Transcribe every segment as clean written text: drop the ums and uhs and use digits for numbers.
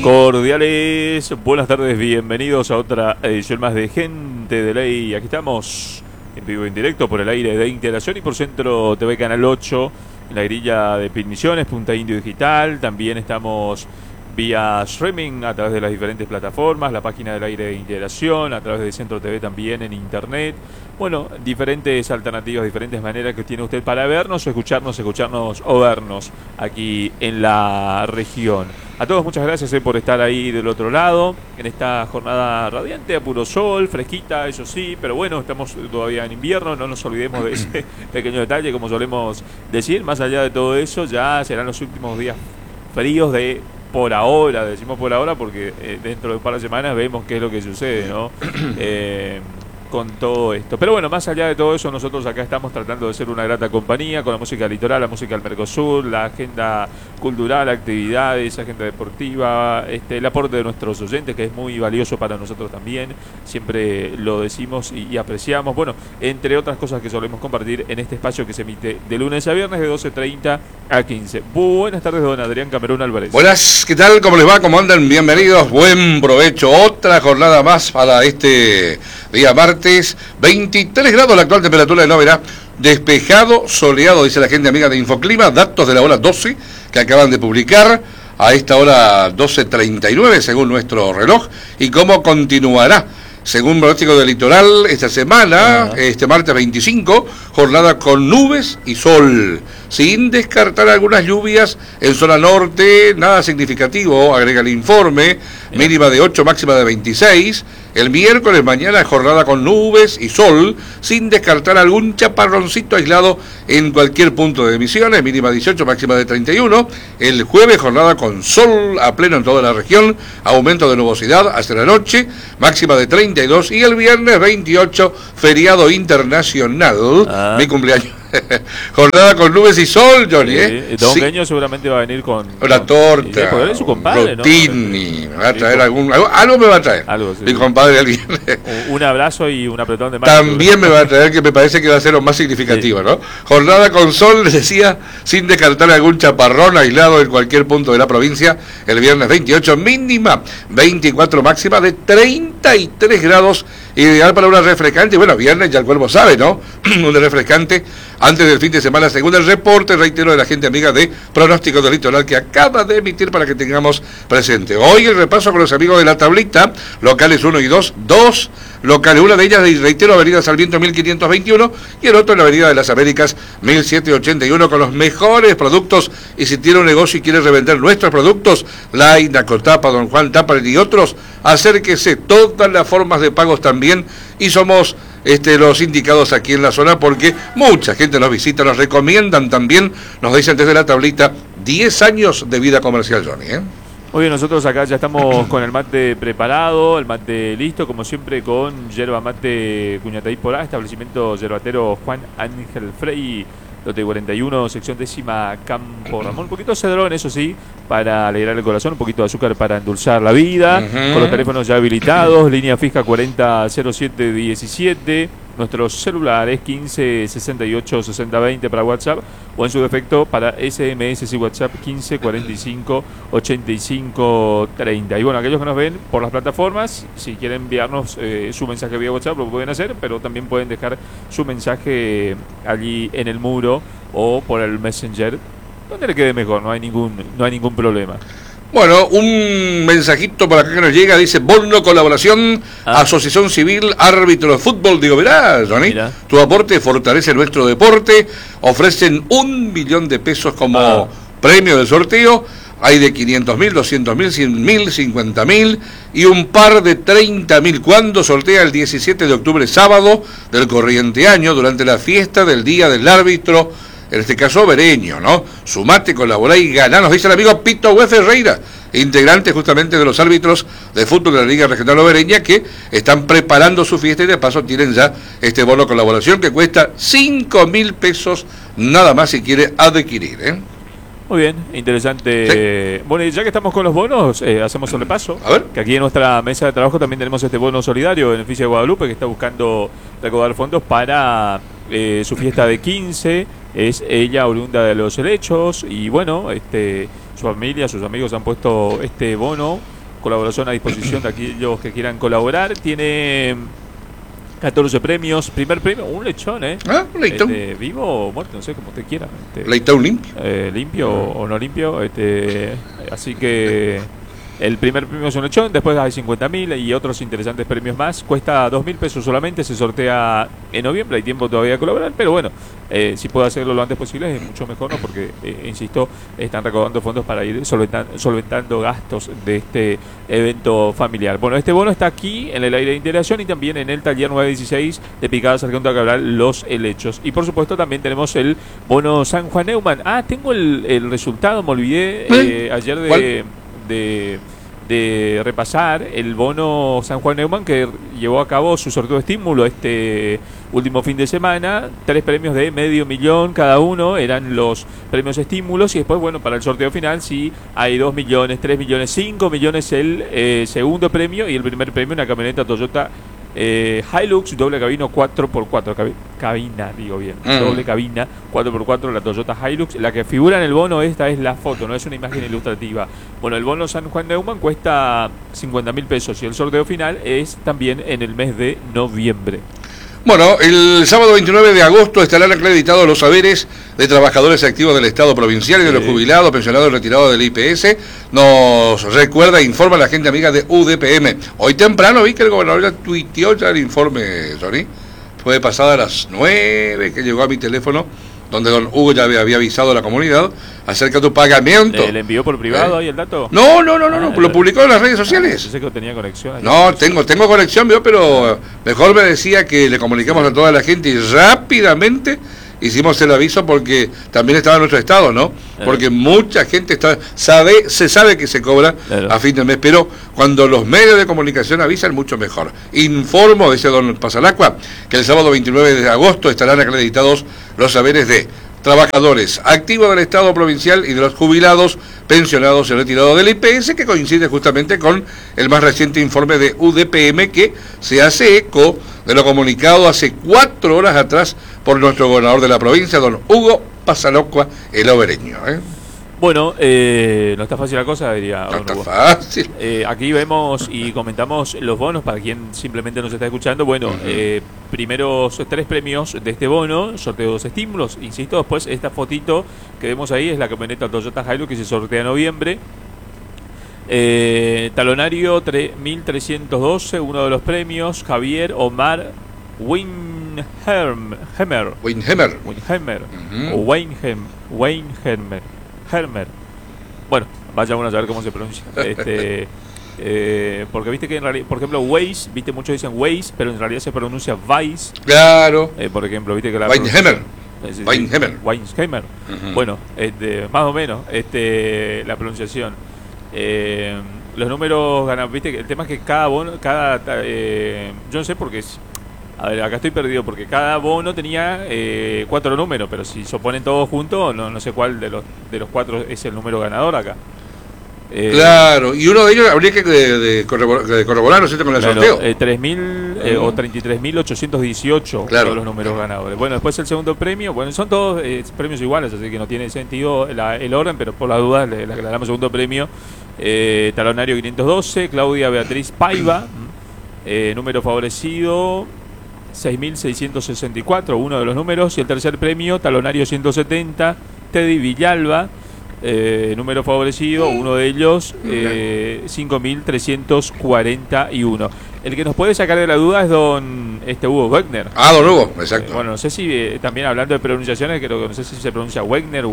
Cordiales, buenas tardes, bienvenidos a otra edición más de Gente de Ley. Aquí estamos en vivo y en directo por el aire de Integración y por Centro TV Canal 8, en la grilla de PIN Misiones, Punta Indio Digital. También estamos vía streaming a través de las diferentes plataformas, la página del aire de Integración, a través de Centro TV también en internet. Bueno, diferentes alternativas, diferentes maneras que tiene usted para vernos o escucharnos o vernos aquí en la región. A todos muchas gracias por estar ahí del otro lado, en esta jornada radiante, a puro sol, fresquita, eso sí, pero bueno, estamos todavía en invierno, no nos olvidemos de ese pequeño detalle, como solemos decir. Más allá de todo eso, ya serán los últimos días fríos de por ahora, decimos por ahora porque dentro de un par de semanas vemos qué es lo que sucede, ¿no? Con todo esto. Pero bueno, más allá de todo eso, nosotros acá estamos tratando de ser una grata compañía con la música litoral, la música del Mercosur, la agenda cultural, actividades, agenda deportiva, el aporte de nuestros oyentes, que es muy valioso para nosotros también, siempre lo decimos y apreciamos. Bueno, entre otras cosas que solemos compartir en este espacio que se emite de lunes a viernes de 12:30 a 15. Buenas tardes, don Adrián Camerún Álvarez. Buenas, ¿qué tal? ¿Cómo les va? ¿Cómo andan? Bienvenidos, buen provecho. Otra jornada más para este día martes, 23 grados la actual temperatura de Noverá, despejado, soleado, dice la gente amiga de Infoclima, datos de la hora 12 que acaban de publicar a esta hora 12:39 según nuestro reloj, y cómo continuará. Según pronóstico del litoral, esta semana, este martes 25, jornada con nubes y sol, sin descartar algunas lluvias en zona norte, nada significativo, agrega el informe, mínima de 8, máxima de 26. El miércoles mañana jornada con nubes y sol, sin descartar algún chaparroncito aislado en cualquier punto de Misiones, mínima 18, máxima de 31. El jueves jornada con sol a pleno en toda la región, aumento de nubosidad hasta la noche, máxima de 32. Y el viernes 28, feriado internacional, mi cumpleaños. Jornada con nubes y sol, Johnny, Don Gueño seguramente va a venir con una torta, porque es su compadre, Rotini, ¿no? Me va a traer algo me va a traer. Algo, sí. Mi compadre alguien. Un abrazo y un apretón de mano. También me va a traer, que me parece que va a ser lo más significativo, ¿no? Jornada con sol, les decía, sin descartar algún chaparrón aislado en cualquier punto de la provincia. El viernes 28, mínima 24, máxima de 33 grados. Ideal para una refrescante. Bueno, viernes ya el cuerpo sabe, ¿no? Una refrescante antes del fin de semana, según el reporte, reitero, de la gente amiga de Pronóstico del Litoral que acaba de emitir para que tengamos presente. Hoy el repaso con los amigos de la tablita, locales 1 y 2, locales, una de ellas, reitero, Avenida Sarmiento 1521 y el otro en la Avenida de las Américas 1781, con los mejores productos. Y si tiene un negocio y quiere revender nuestros productos, Lai, Nacotapa, Don Juan Tapa y otros, acérquese. Todas las formas de pagos también, y somos los indicados aquí en la zona porque mucha gente nos visita, nos recomiendan también, nos dicen desde la tablita, 10 años de vida comercial, Johnny, Muy bien, nosotros acá ya estamos con el mate preparado, el mate listo, como siempre, con yerba mate Cuñataí Porá, establecimiento yerbatero Juan Ángel Frey, lote 41, sección 10ª, Campo Ramón. Un poquito de cedrón, eso sí, para alegrar el corazón, un poquito de azúcar para endulzar la vida, con los teléfonos ya habilitados, línea fija 400717, nuestros celulares 15 68 60 20 para WhatsApp, o en su defecto para SMS y WhatsApp 15 45 85 30. Y bueno, aquellos que nos ven por las plataformas, si quieren enviarnos su mensaje vía WhatsApp, lo pueden hacer, pero también pueden dejar su mensaje allí en el muro o por el Messenger, donde le quede mejor, no hay ningún problema. Bueno, un mensajito para acá que nos llega, dice: bono colaboración, Asociación Civil Árbitro de Fútbol. Digo, mirá, Johnny, tu aporte fortalece nuestro deporte. Ofrecen 1 millón de pesos como premio del sorteo. Hay de 500.000, 200.000, 100.000, 50.000 y un par de 30.000. ¿Cuándo sortea? El 17 de octubre, sábado del corriente año, durante la fiesta del Día del Árbitro, en este caso Bereño, ¿no? Sumate, colaborá y ganá, nos dice el amigo Pito Hue Ferreira, integrante justamente de los árbitros de fútbol de la Liga Regional Obereña, que están preparando su fiesta y de paso tienen ya este bono colaboración que cuesta 5.000 pesos nada más si quiere adquirir, Muy bien, interesante. Sí. Bueno, y ya que estamos con los bonos, hacemos un repaso. A ver. Que aquí en nuestra mesa de trabajo también tenemos este bono solidario, beneficio de Guadalupe, que está buscando recaudar fondos para su fiesta de 15. Es ella oriunda de Los Helechos y bueno, su familia, sus amigos han puesto este bono colaboración a disposición de aquellos que quieran colaborar. Tiene 14 premios. Primer premio, un lechón, Un leitón. Vivo o muerto, no sé, como usted quiera. Leitón limpio. Limpio o no limpio. Así que el primer premio es un lechón, después hay 50.000 y otros interesantes premios más. Cuesta 2.000 pesos solamente, se sortea en noviembre, hay tiempo todavía de colaborar, pero bueno, si puede hacerlo lo antes posible es mucho mejor, ¿no? Porque, insisto, están recaudando fondos para ir solventando gastos de este evento familiar. Bueno, este bono está aquí en el aire de integración y también en el taller 916 de Picada Sargento Cabral, Los Helechos. Y por supuesto también tenemos el bono San Juan Neumann. Tengo el resultado, me olvidé ayer de repasar el bono San Juan Neumann, que llevó a cabo su sorteo de estímulo este último fin de semana. 3 premios de $500,000 cada uno eran los premios estímulos, y después, bueno, para el sorteo final sí hay 2 millones, 3 millones, 5 millones el segundo premio, y el primer premio una camioneta Toyota Hilux doble cabina 4x4 cabina, digo bien, doble cabina 4x4, la Toyota Hilux. La que figura en el bono, esta es la foto, no es una imagen ilustrativa. Bueno, el bono San Juan Neumann cuesta 50.000 pesos y el sorteo final es también en el mes de noviembre. Bueno, el sábado 29 de agosto estarán acreditados los saberes de trabajadores activos del Estado provincial y de los jubilados, pensionados y retirados del IPS. Nos recuerda e informa la gente amiga de UDPM. Hoy temprano vi que el gobernador ya tuiteó ya el informe, Johnny. Fue pasada a las 9 que llegó a mi teléfono, donde don Hugo ya había avisado a la comunidad acerca de tu pagamiento. ¿Le envió por privado ahí el dato? No, lo publicó en las redes sociales. Yo sé que tenía conexión. No, tengo conexión, pero mejor me decía que le comuniquemos a toda la gente y rápidamente hicimos el aviso, porque también estaba en nuestro estado, ¿no? Porque mucha gente se sabe que se cobra a fin de mes, pero cuando los medios de comunicación avisan, mucho mejor. Informo, dice don Pasalacua, que el sábado 29 de agosto estarán acreditados los saberes de trabajadores activos del Estado provincial y de los jubilados, pensionados y retirados del IPS, que coincide justamente con el más reciente informe de UDPM, que se hace eco de lo comunicado hace 4 horas atrás por nuestro gobernador de la provincia, don Hugo Pasalacua, el obereño. Bueno, no está fácil la cosa, diría. No está fácil. Aquí vemos y comentamos los bonos para quien simplemente nos está escuchando. Bueno, primeros 3 premios de este bono, sorteo 2 estímulos. Insisto, después esta fotito que vemos ahí es la camioneta Toyota Hilux que se sortea en noviembre. Talonario 3.312, uno de los premios, Javier Omar Weinheimer. O Weinheimer. Bueno, vaya uno a saber cómo se pronuncia. Porque viste que en realidad, por ejemplo, Waze, viste, muchos dicen Waze, pero en realidad se pronuncia Vice. Claro. Por ejemplo, viste que la Weinheimer. Bueno, más o menos la pronunciación. Los números ganan, viste que el tema es que cada bono, yo no sé por qué. A ver, acá estoy perdido porque cada bono tenía 4 números, pero si se ponen todos juntos, no sé cuál de los 4 es el número ganador acá. Claro, y uno de ellos habría que corroborar, ¿no es cierto?, con el sorteo. 3.000 o 33.818, claro, los números ganadores. Bueno, después el segundo premio, bueno, son todos premios iguales, así que no tiene sentido el orden, pero por la duda le aclaramos segundo premio. Talonario 512, Claudia Beatriz Paiva, número favorecido 6.664, uno de los números. Y el tercer premio, talonario 170, Teddy Villalba, número favorecido, uno de ellos, 5.341. El que nos puede sacar de la duda es don Hugo Wagner. Don Hugo, exacto. Bueno, no sé si también hablando de pronunciaciones, creo que no sé si se pronuncia Wagner.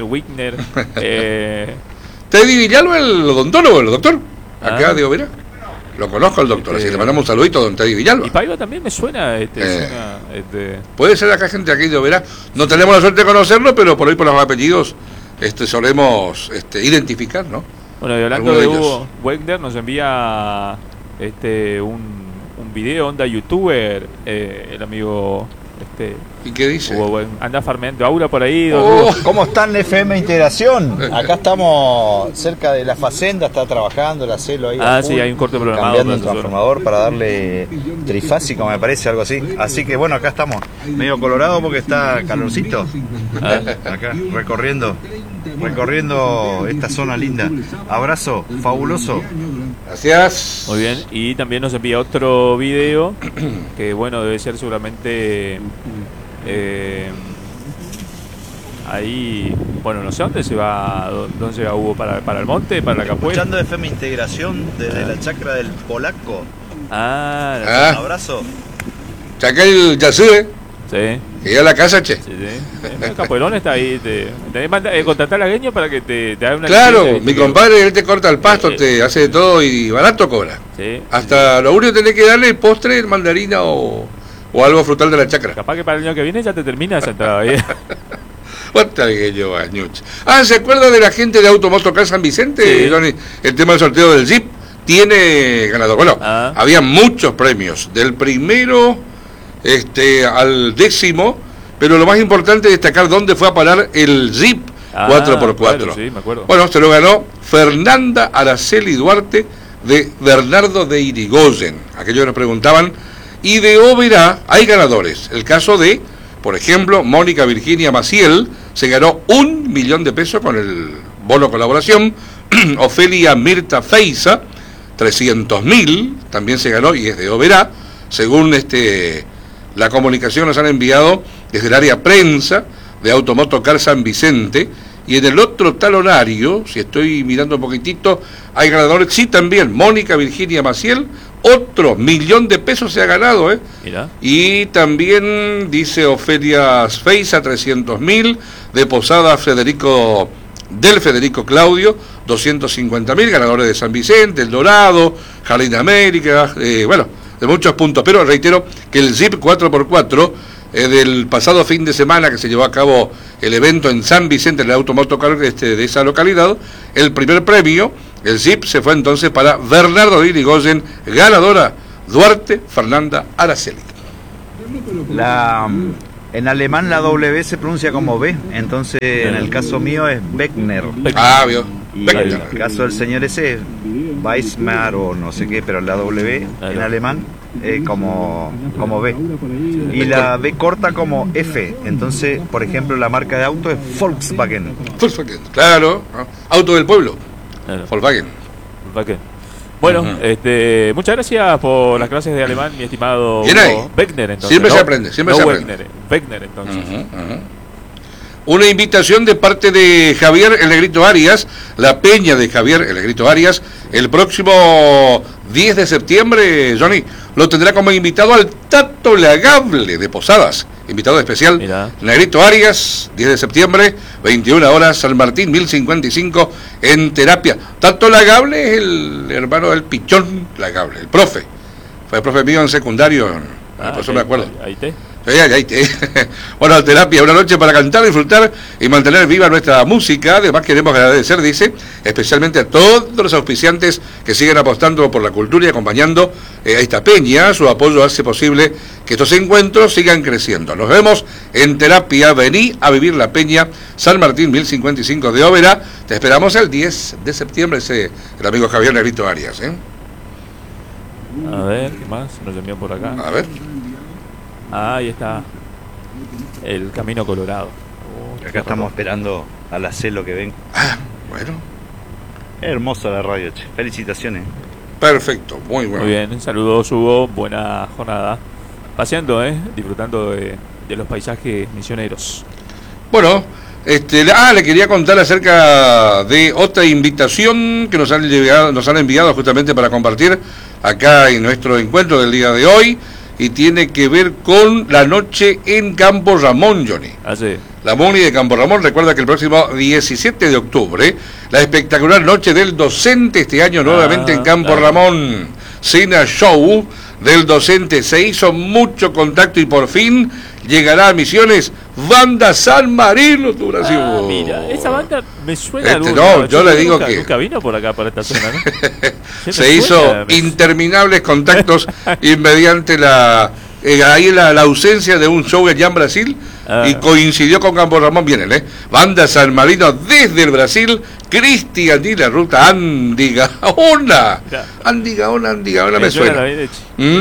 Teddy Villalba, el odontólogo, el doctor, acá de Overa. Lo conozco al doctor, así que le mandamos un saludito a don Teddy Villalba. Y Paiva también me suena. Puede ser acá gente aquí de Overa. No tenemos la suerte de conocerlo, pero por hoy por los apellidos solemos identificar, ¿no? Bueno, y hablando de Hugo Wagner, nos envía un video, onda youtuber, el amigo ¿Y qué dice? Anda farmeando aura por ahí. ¿Cómo están, FM Integración? Acá estamos cerca de la Facenda, está trabajando la Celo ahí. Sí, hay un corte programado. Cambiando un transformador para darle trifásico, me parece, algo así. Así que bueno, acá estamos, medio colorado porque está calorcito. Acá, recorriendo esta zona linda. Abrazo, fabuloso. Gracias. Muy bien, y también nos envía otro video que bueno, debe ser seguramente ahí, bueno, no sé dónde se va Hugo, para el monte, para la capuela. Escuchando FM Integración desde la chacra del Polaco. Un Un abrazo. Chacal Yasue, sí. que ya la casa, che. Sí, sí. El capuelón está ahí. Tenés que contratar a Gueño para que te haga una Claro, licencia, mi compadre, él te corta el pasto, te hace de todo y barato cobra. Sí, Hasta lo único que tenés que darle el postre, mandarina o algo frutal de la chacra. capaz que para el año que viene ya te termina esa entrada ahí. Otra vez yo, Añuch. ¿Se acuerda de la gente de Automotocar San Vicente, Sí. Johnny? El tema del sorteo del Jeep tiene ganador. Bueno, había muchos premios, del primero al 10º, pero lo más importante es destacar dónde fue a parar el Jeep 4x4. Claro, sí, me acuerdo. Bueno, se lo ganó Fernanda Araceli Duarte de Bernardo de Irigoyen. Aquellos que nos preguntaban. Y de Oberá hay ganadores. El caso de, por ejemplo, Mónica Virginia Maciel se ganó 1 millón de pesos con el bono colaboración. Ofelia Mirta Feiza, 300.000, también se ganó y es de Oberá. Según la comunicación nos han enviado desde el área prensa de Automotocar San Vicente. Y en el otro talonario, si estoy mirando un poquitito, hay ganadores, sí también, Mónica Virginia Maciel, otro 1 millón de pesos se ha ganado, Mirá. Y también dice Ofelia Feiza, 300.000, de Posada Federico Claudio, 250.000, ganadores de San Vicente, El Dorado, Jardín América, bueno, de muchos puntos, pero reitero que el Jeep 4x4 del pasado fin de semana que se llevó a cabo el evento en San Vicente, en el Automotocar de esa localidad, el primer premio, el Jeep, se fue entonces para Bernardo de Irigoyen, ganadora Duarte Fernanda Araceli. En alemán la W se pronuncia como B, entonces en el caso mío es Beckner. Vio. Y en el caso del señor ese es Weismar o no sé qué, pero la W en alemán es como B. Y la B corta como F. Entonces, por ejemplo, la marca de auto es Volkswagen. Volkswagen, claro. Auto del pueblo. Claro. Volkswagen. Bueno, muchas gracias por las clases de alemán, mi estimado Beckner, entonces. Siempre se aprende, siempre se aprende. Beckner, entonces. Una invitación de parte de Javier El Negrito Arias, la peña de Javier El Negrito Arias, el próximo 10 de septiembre, Johnny, lo tendrá como invitado al Tato Lagable de Posadas. Invitado especial, Mirá. Negrito Arias, 10 de septiembre, 21 horas, San Martín, 1055, en terapia. Tato Lagable es el hermano del Pichón Lagable, el profe. Fue el profe mío en secundario, por eso me acuerdo. Ahí te. Bueno, terapia, una noche para cantar, disfrutar y mantener viva nuestra música. Además queremos agradecer, dice, especialmente a todos los auspiciantes que siguen apostando por la cultura y acompañando a esta peña. Su apoyo hace posible que estos encuentros sigan creciendo. Nos vemos en terapia. Vení a vivir la peña San Martín 1055 de Oberá. Te esperamos el 10 de septiembre, el amigo Javier Negrito Arias. A ver, ¿qué más? Nos envió por acá. A ver. Ahí está. El Camino Colorado. Acá estamos esperando a la celo que ven. Bueno. Hermosa la radio, che. Felicitaciones. Perfecto, muy bueno. Muy bien, saludos Hugo, buena jornada. Paseando, disfrutando de los paisajes misioneros. Bueno, le quería contar acerca de otra invitación que nos han enviado justamente para compartir acá en nuestro encuentro del día de hoy. Y tiene que ver con la noche en Campo Ramón, Johnny. Sí. La Moni de Campo Ramón recuerda que el próximo 17 de octubre, la espectacular noche del docente este año nuevamente en Campo Ramón. Cena Show del docente. Se hizo mucho contacto y por fin llegará a Misiones Banda San Marino, tu Brasil. Mira, esa banda me suena no, yo le digo que nunca vino por acá, por esta zona, ¿no? Se hizo interminables contactos y mediante la ausencia de un show allá en Brasil y coincidió con Campo Ramón. Vienen, Banda San Marino desde el Brasil, Cristian y la ruta Andigaona. Andigaona me suena.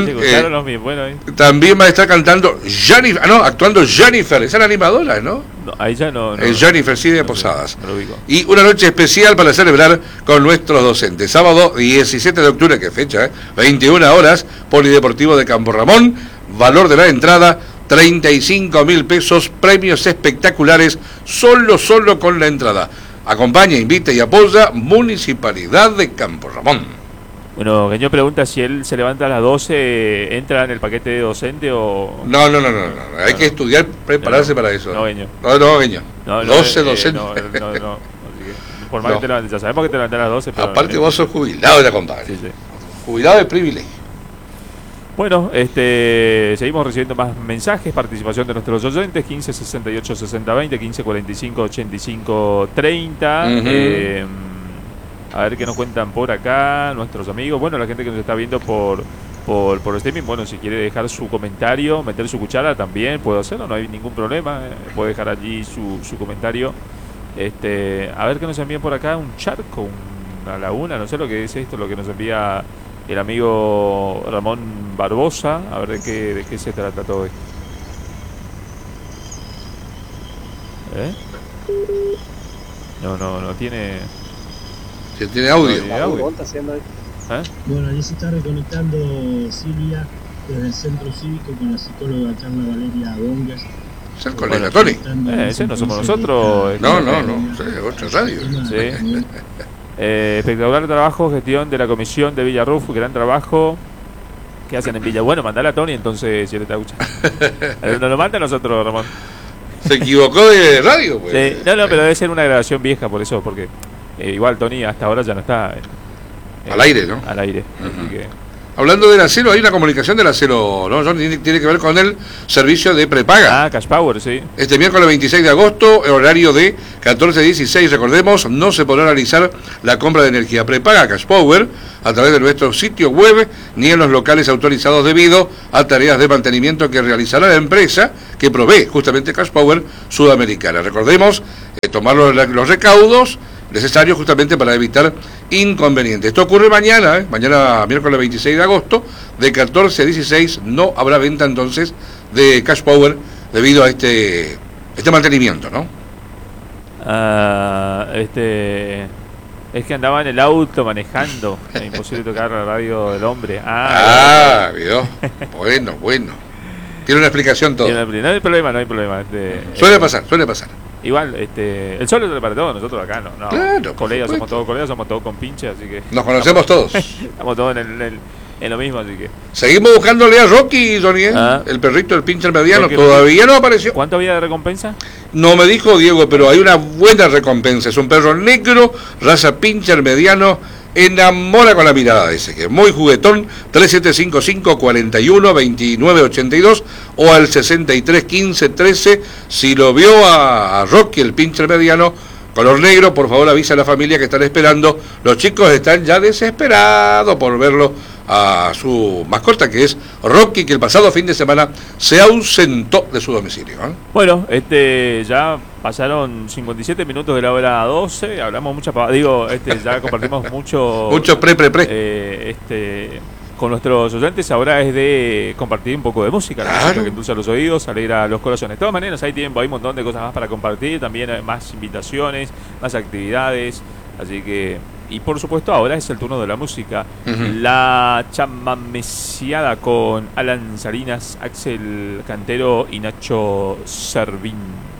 También va a estar cantando Jennifer, actuando Jennifer, esa es la animadora, ¿no? ahí ya no. El Jennifer Cid de Posadas. No lo ubico. Y una noche especial para celebrar con nuestros docentes. Sábado 17 de octubre, ¿qué fecha? 21 horas, Polideportivo de Campo Ramón. Valor de la entrada, 35.000 pesos. Premios espectaculares, solo con la entrada. Acompaña, invita y apoya Municipalidad de Campo Ramón. Bueno, Gueño pregunta si él se levanta a las 12, ¿entra en el paquete de docente o...? No. Hay que estudiar, prepararse para eso. No, Gueño. No, Gueño. 12 docentes. No. Así que, por más que te levantes, ya sabemos que te levantas a las 12, pero... Aparte vos sos jubilado ya, compadre. Sí. Jubilado de privilegio. Bueno, seguimos recibiendo más mensajes, participación de nuestros oyentes, 15 68 60 20, 15 45 85 30. A ver qué nos cuentan por acá nuestros amigos. Bueno, la gente que nos está viendo por streaming, bueno, si quiere dejar su comentario, meter su cuchara también puede hacerlo, no hay ningún problema. Puede dejar allí su comentario. A ver qué nos envían por acá, un charco, una laguna, no sé lo que es esto, lo que nos envía el amigo Ramón Barbosa. A ver de qué se trata todo esto. No tiene... Si tiene audio. Bueno, allí se está reconectando Silvia desde el Centro Cívico con la psicóloga Carla Valeria Gómez. Es el colega Tony. Ese no somos nosotros. No, otra radio. Sí. Espectacular trabajo, gestión de la comisión de Villarruf, gran trabajo que hacen en Villa. Bueno, mandale a Tony entonces, si él está escuchando. Nos lo manda a nosotros, Ramón. Se equivocó de radio, pues. Sí. No, pero debe ser una grabación vieja, por eso, porque igual Tony hasta ahora ya no está al aire, ¿no? Al aire. Así que... Hablando del acero, hay una comunicación del acero, ¿no? Tiene que ver con el servicio de prepaga. Cash Power, sí. Este miércoles 26 de agosto, el horario de 14 a 16, recordemos, no se podrá realizar la compra de energía prepaga Cash Power a través de nuestro sitio web ni en los locales autorizados debido a tareas de mantenimiento que realizará la empresa que provee justamente Cash Power Sudamericana. Recordemos, tomar los recaudos necesarios justamente para evitar inconvenientes. Esto ocurre mañana, mañana miércoles 26 de agosto, de 14 a 16, no habrá venta entonces de Cash Power debido a este mantenimiento, ¿no? Es que andaba en el auto manejando, es imposible tocar la radio del hombre. Vio. Bueno. Tiene una explicación todo. No hay problema. Suele pasar. Igual, el sol es para todos, nosotros acá no. Claro, colegas, somos todos con pinche, así que... Nos conocemos todos. Estamos todos en lo mismo, así que... Seguimos buscándole a Rocky, Tony, el perrito, el pincher mediano, todavía no apareció. ¿Cuánto había de recompensa? No me dijo Diego, pero hay una buena recompensa. Es un perro negro, raza pincher mediano, enamora con la mirada ese, que es muy juguetón. 3755 41 29 82 o al 63 15 13. Si lo vio a Rocky, el pincher mediano color negro, por favor avisa a la familia que están esperando. Los chicos están ya desesperados por verlo a su mascota, que es Rocky, que el pasado fin de semana se ausentó de su domicilio. Bueno, ya pasaron 57 minutos de la hora 12, hablamos ya compartimos mucho con nuestros oyentes. Ahora es de compartir un poco de música, claro, que endulza los oídos, alegra los corazones. De todas maneras, hay tiempo, hay un montón de cosas más para compartir, también hay más invitaciones, más actividades, así que... Y por supuesto ahora es el turno de la música. La chamameciada con Alan Salinas, Axel Cantero y Nacho Servín.